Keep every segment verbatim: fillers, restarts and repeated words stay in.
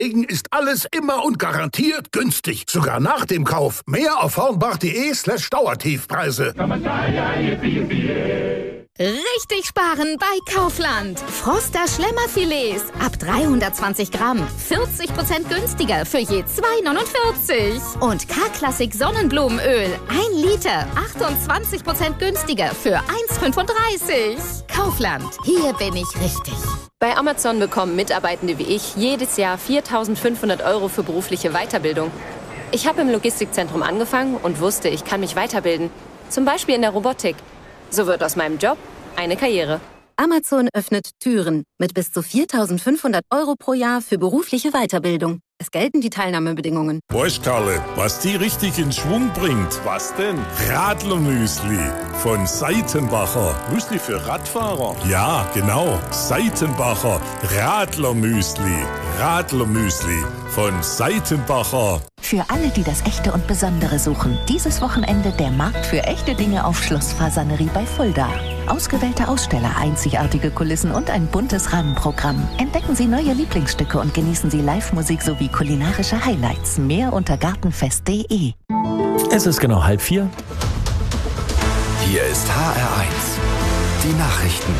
Deswegen ist alles immer und garantiert günstig. Sogar nach dem Kauf. Mehr auf hornbach.de slash Dauertiefpreise. Richtig sparen bei Kaufland. Froster Schlemmerfilets ab dreihundertzwanzig Gramm. vierzig Prozent günstiger für je zwei neunundvierzig. Und K-Klassik Sonnenblumenöl. ein Liter. achtundzwanzig Prozent günstiger für eins fünfunddreißig. Kaufland. Hier bin ich richtig. Bei Amazon bekommen Mitarbeitende wie ich jedes Jahr viertausendfünfhundert Euro für berufliche Weiterbildung. Ich habe im Logistikzentrum angefangen und wusste, ich kann mich weiterbilden. Zum Beispiel in der Robotik. So wird aus meinem Job eine Karriere. Amazon öffnet Türen mit bis zu viertausendfünfhundert Euro pro Jahr für berufliche Weiterbildung. Es gelten die Teilnahmebedingungen. Weißt, Karle, was die richtig in Schwung bringt? Was denn? Radlermüsli von Seitenbacher. Müsli für Radfahrer? Ja, genau. Seitenbacher Radlermüsli. Radlermüsli von Seitenbacher. Für alle, die das Echte und Besondere suchen, dieses Wochenende der Markt für echte Dinge auf Schloss Fasanerie bei Fulda. Ausgewählte Aussteller, einzigartige Kulissen und ein buntes Rahmenprogramm. Entdecken Sie neue Lieblingsstücke und genießen Sie Live-Musik sowie kulinarische Highlights. Mehr unter gartenfest punkt de. Es ist genau halb vier. Hier ist H R eins. Die Nachrichten.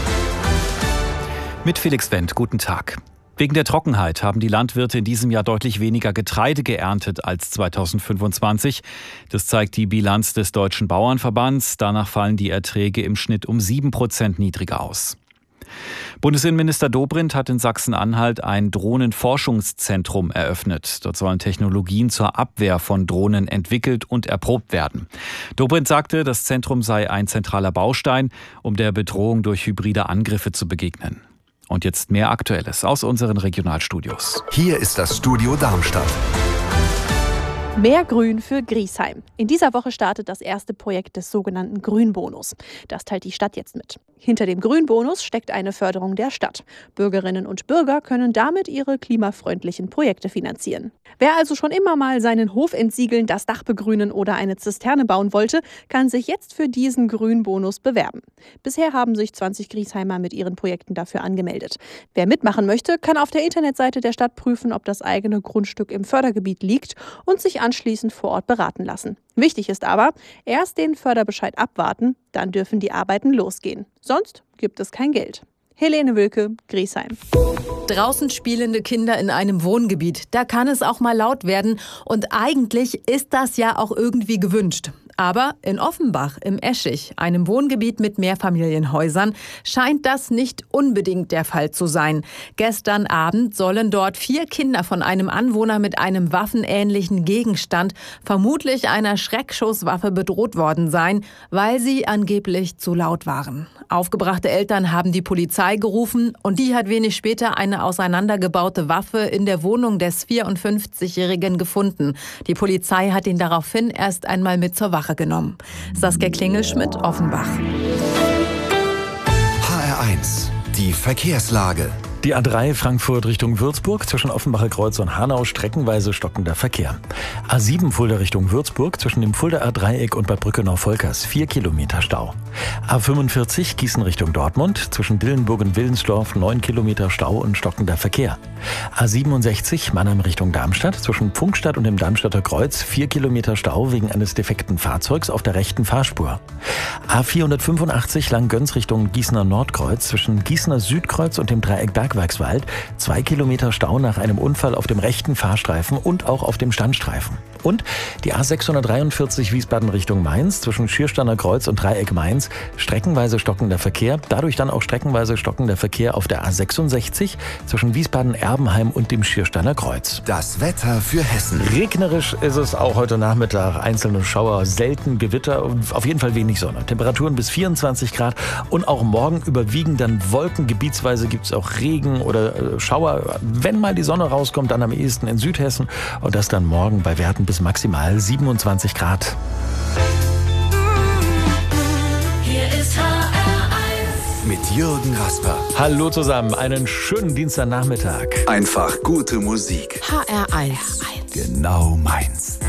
Mit Felix Wendt, guten Tag. Wegen der Trockenheit haben die Landwirte in diesem Jahr deutlich weniger Getreide geerntet als zweitausendfünfundzwanzig. Das zeigt die Bilanz des Deutschen Bauernverbands. Danach fallen die Erträge im Schnitt um sieben Prozent niedriger aus. Bundesinnenminister Dobrindt hat in Sachsen-Anhalt ein Drohnenforschungszentrum eröffnet. Dort sollen Technologien zur Abwehr von Drohnen entwickelt und erprobt werden. Dobrindt sagte, das Zentrum sei ein zentraler Baustein, um der Bedrohung durch hybride Angriffe zu begegnen. Und jetzt mehr Aktuelles aus unseren Regionalstudios. Hier ist das Studio Darmstadt. Mehr Grün für Griesheim. In dieser Woche startet das erste Projekt des sogenannten Grünbonus. Das teilt die Stadt jetzt mit. Hinter dem Grünbonus steckt eine Förderung der Stadt. Bürgerinnen und Bürger können damit ihre klimafreundlichen Projekte finanzieren. Wer also schon immer mal seinen Hof entsiegeln, das Dach begrünen oder eine Zisterne bauen wollte, kann sich jetzt für diesen Grünbonus bewerben. Bisher haben sich zwanzig Griesheimer mit ihren Projekten dafür angemeldet. Wer mitmachen möchte, kann auf der Internetseite der Stadt prüfen, ob das eigene Grundstück im Fördergebiet liegt und sich anschließend vor Ort beraten lassen. Wichtig ist aber, erst den Förderbescheid abwarten, dann dürfen die Arbeiten losgehen. Sonst gibt es kein Geld. Helene Wilke, Griesheim. Draußen spielende Kinder in einem Wohngebiet, da kann es auch mal laut werden. Und eigentlich ist das ja auch irgendwie gewünscht. Aber in Offenbach im Eschig, einem Wohngebiet mit Mehrfamilienhäusern, scheint das nicht unbedingt der Fall zu sein. Gestern Abend sollen dort vier Kinder von einem Anwohner mit einem waffenähnlichen Gegenstand, vermutlich einer Schreckschusswaffe, bedroht worden sein, weil sie angeblich zu laut waren. Aufgebrachte Eltern haben die Polizei gerufen und die hat wenig später eine auseinandergebaute Waffe in der Wohnung des vierundfünfzigjährigen gefunden. Die Polizei hat ihn daraufhin erst einmal mit zur Wache genommen. Saskia Klingelschmidt, Offenbach. H R eins. Die Verkehrslage. Die A drei Frankfurt Richtung Würzburg, zwischen Offenbacher Kreuz und Hanau streckenweise stockender Verkehr. A sieben Fulda Richtung Würzburg, zwischen dem Fuldaer Dreieck und Bad Brückenau-Volkers, vier Kilometer Stau. A fünfundvierzig Gießen Richtung Dortmund, zwischen Dillenburg und Willensdorf, neun Kilometer Stau und stockender Verkehr. A siebenundsechzig Mannheim Richtung Darmstadt, zwischen Pfungstadt und dem Darmstadter Kreuz, vier Kilometer Stau wegen eines defekten Fahrzeugs auf der rechten Fahrspur. A vierhundertfünfundachtzig Langgöns Richtung Gießener Nordkreuz, zwischen Gießener Südkreuz und dem Dreieck Bergwerkswald, zwei Kilometer Stau nach einem Unfall auf dem rechten Fahrstreifen und auch auf dem Standstreifen. Und die A sechshundertdreiundvierzig Wiesbaden Richtung Mainz, zwischen Schiersteiner Kreuz und Dreieck Mainz, streckenweise stockender Verkehr, dadurch dann auch streckenweise stockender Verkehr auf der A sechsundsechzig zwischen Wiesbaden-Erbenheim und dem Schiersteiner Kreuz. Das Wetter für Hessen. Regnerisch ist es auch heute Nachmittag, einzelne Schauer, selten Gewitter und auf jeden Fall wenig Sonne. Temperaturen bis vierundzwanzig Grad und auch morgen überwiegen dann Wolken, gebietsweise gibt es auch Regen oder Schauer. Wenn mal die Sonne rauskommt, dann am ehesten in Südhessen und das dann morgen bei Werten bis maximal siebenundzwanzig Grad. Hier ist H R eins. Mit Jürgen Rasper. Hallo zusammen, einen schönen Dienstagnachmittag. Einfach gute Musik. H R eins. Genau meins.